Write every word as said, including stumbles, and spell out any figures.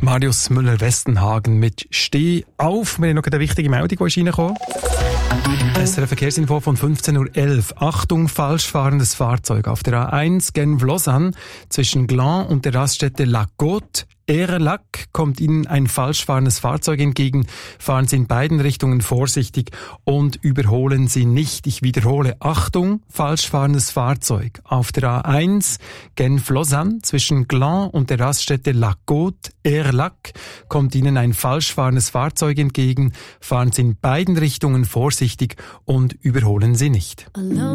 Marius Müller-Westenhagen mit «Steh auf». Wir haben noch eine wichtige Meldung, die ist reingekommen. S R F Verkehrsinfo von fünfzehn Uhr elf. Achtung, falsch fahrendes Fahrzeug. Auf der A eins Genf-Lausanne zwischen Gland und der Raststätte La Côte Erlac kommt Ihnen ein falsch fahrendes Fahrzeug entgegen. Fahren Sie in beiden Richtungen vorsichtig und überholen Sie nicht. Ich wiederhole, Achtung, falsch fahrendes Fahrzeug. Auf der A eins Genf-Lausanne zwischen Gland und der Raststätte La Côte Erlac kommt Ihnen ein falsch fahrendes Fahrzeug entgegen. Fahren Sie in beiden Richtungen vorsichtig und überholen Sie nicht.